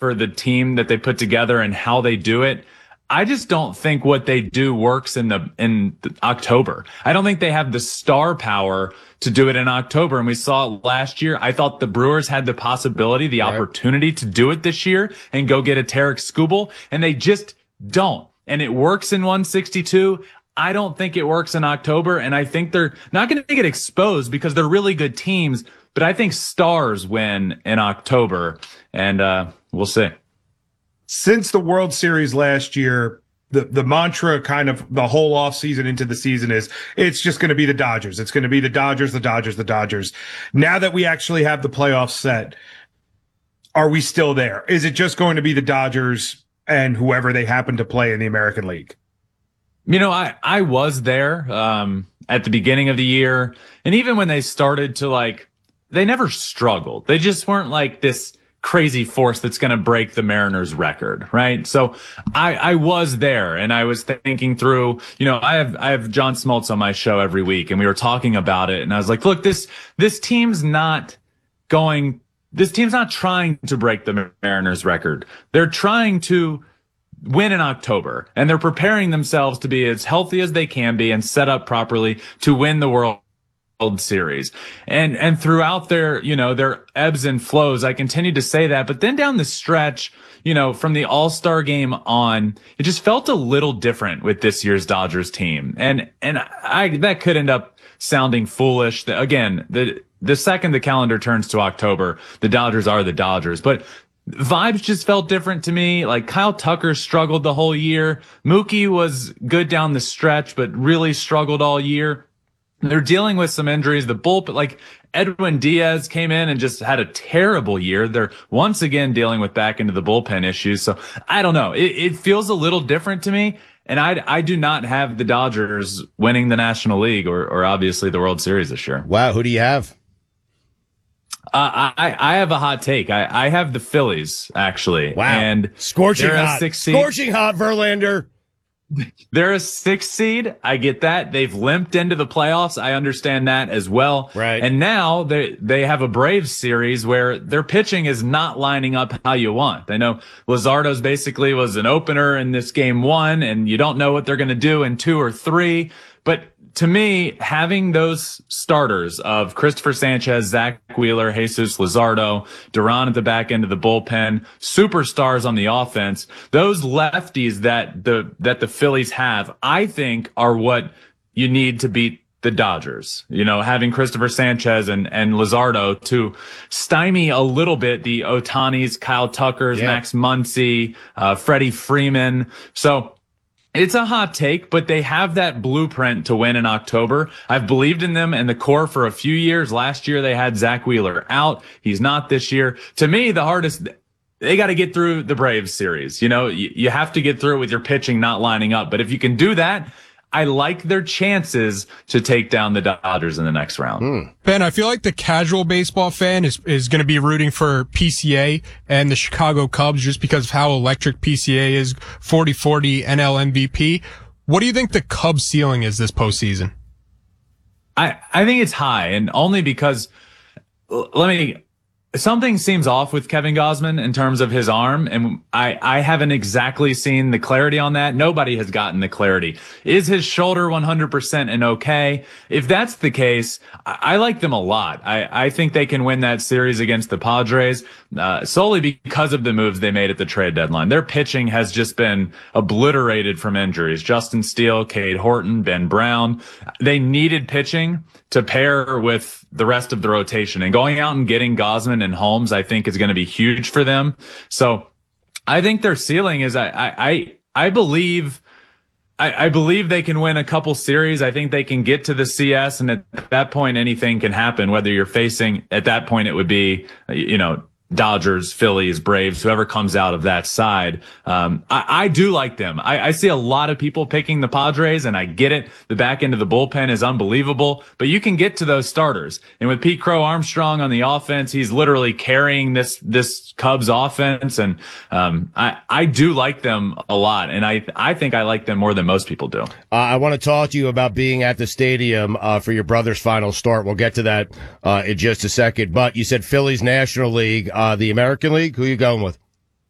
for the team that they put together and how they do it. I just don't think what they do works in October. I don't think they have the star power to do it in October. And we saw it last year. I thought the Brewers had the possibility, the opportunity to do it this year and go get a Tarek Skubal, and they just don't. And it works in 162. I don't think it works in October. And I think they're not going to get exposed because they're really good teams. But I think stars win in October, and we'll see. Since the World Series last year, the mantra kind of the whole offseason into the season is it's just going to be the Dodgers. It's going to be the Dodgers, the Dodgers, the Dodgers. Now that we actually have the playoffs set, are we still there? Is it just going to be the Dodgers and whoever they happen to play in the American League? You know, I was there at the beginning of the year. And even when they started to they never struggled. They just weren't like this crazy force that's going to break the Mariners record, right? So I was there, and I was thinking through, I have John Smoltz on my show every week, and we were talking about it, and I was like, look, this team's not trying to break the Mariners record. They're trying to win in October, and they're preparing themselves to be as healthy as they can be and set up properly to win the World Series. And throughout their ebbs and flows, I continued to say that. But then down the stretch, from the All-Star game on, it just felt a little different with this year's Dodgers team. And that could end up sounding foolish. Again, the second the calendar turns to October, the Dodgers are the Dodgers. But vibes just felt different to me. Like Kyle Tucker struggled the whole year. Mookie was good down the stretch, but really struggled all year. They're dealing with some injuries. The bullpen, Edwin Diaz came in and just had a terrible year. They're once again dealing with back into the bullpen issues. So I don't know. It feels a little different to me. And I do not have the Dodgers winning the National League or obviously the World Series this year. Wow. Who do you have? I have a hot take. I have the Phillies, actually. Wow. And scorching hot. Scorching hot, Verlander. They're a 6 seed. I get that. They've limped into the playoffs. I understand that as well. Right. And now they have a Braves series where their pitching is not lining up how you want. I know Luzardo's basically was an opener in this game 1, and you don't know what they're going to do in 2 or 3. But to me, having those starters of Christopher Sanchez, Zach Wheeler, Jesus Luzardo, Duran at the back end of the bullpen, superstars on the offense, those lefties that the Phillies have, I think are what you need to beat the Dodgers. Having Christopher Sanchez and Luzardo to stymie a little bit the Ohtanis, Kyle Tuckers, Max Muncy, Freddie Freeman. So it's a hot take, but they have that blueprint to win in October. I've believed in them and the core for a few years. Last year, they had Zach Wheeler out. He's not this year. To me, the hardest, they got to get through the Braves series. You have to get through it with your pitching not lining up. But if you can do that, I like their chances to take down the Dodgers in the next round. Ben, I feel like the casual baseball fan is going to be rooting for PCA and the Chicago Cubs just because of how electric PCA is, 40-40 NL MVP. What do you think the Cubs ceiling is this postseason? I think it's high, and only because something seems off with Kevin Gausman in terms of his arm, and I haven't exactly seen the clarity on that. Nobody has gotten the clarity. Is his shoulder 100% and okay? If that's the case, I like them a lot. I think they can win that series against the Padres solely because of the moves they made at the trade deadline. Their pitching has just been obliterated from injuries. Justin Steele, Cade Horton, Ben Brown. They needed pitching to pair with the rest of the rotation, and going out and getting Gausman and Holmes, I think is going to be huge for them. So I think their ceiling is, I believe they can win a couple series. I think they can get to the CS, and at that point, anything can happen. Whether you're facing, at that point, it would be, Dodgers, Phillies, Braves, whoever comes out of that side. I do like them. I see a lot of people picking the Padres, and I get it. The back end of the bullpen is unbelievable, but you can get to those starters. And with Pete Crow Armstrong on the offense, he's literally carrying this Cubs offense. And I do like them a lot. And I think I like them more than most people do. I want to talk to you about being at the stadium for your brother's final start. We'll get to that in just a second. But you said Phillies National League. The American League, who are you going with?